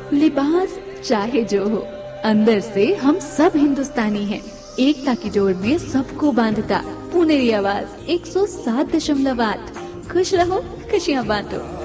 लिबास चाहे जो हो, अंदर से हम सब हिंदुस्तानी हैं। एकता की जोड़ में सबको बांधता पुनेरी आवाज 107.8। खुश रहो, खुशियाँ बांटो।